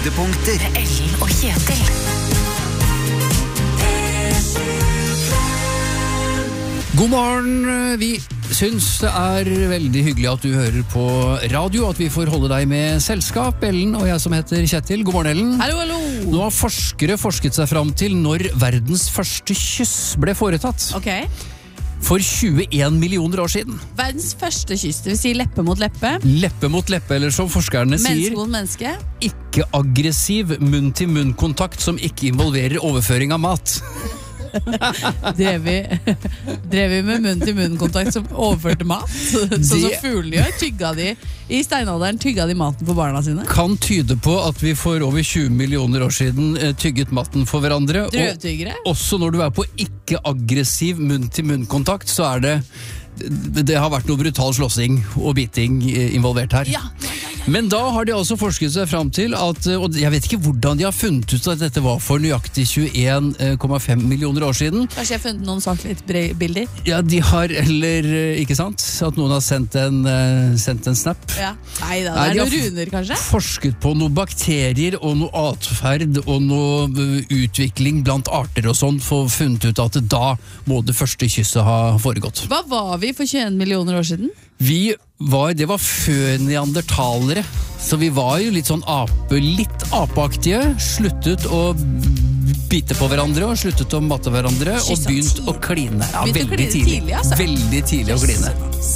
Høydepunkter. Ellen og Kjetil. God morgen, vi syns det er veldig hyggelig at du hører på radio, at vi får holde deg med selskap, Ellen og jeg som heter Kjetil. God morgen, Ellen. Hallo, hallo. Nå har forskere forsket seg fram til når verdens første kyss ble foretatt. Ok. For 21 millioner år siden. Verdens første kyss, det vil si leppe mot leppe. Leppe mot leppe, eller som forskerne Menneske sier, mot menneske. ikke aggressiv munn-til-munn-kontakt som ikke involverer overføring av mat. Drev vi med munn-til-munn-kontakt som overførte mat? Sånn som fuglene gjør. I steinalderen tygga de maten på barna sine. Kan tyde på at vi for over 20 millioner år siden tygget maten for hverandre. Drøvtyggere? Og også når du er på ikke-aggressiv munn-til-munn-kontakt, så er det har vært noe brutal slåssing og biting involvert her. Ja. Men da har de altså forsket seg fram til at, og jeg vet ikke hvordan de har funnet ut at dette var for nøyaktig 21,5 millioner år siden. Kanskje jeg har funnet noen svart-hvitt-bilder? Ja, de har, eller ikke sant, at noen har sendt en snap. Ja. Neida, Nei, det er de noen har runer, kanskje? Forsket på noen bakterier og noe atferd og noe utvikling blant arter og sånn, for funnet ut at da må det første kysset ha foregått. Hva var vi for 21 millioner år siden? Det var før neandertalere, så vi var jo litt sånn litt apeaktige, sluttet å bite på hverandre og sluttet å matte hverandre og begynt å kline. Ja, Begynte å kline tidlig, altså. Veldig tidlig å kline.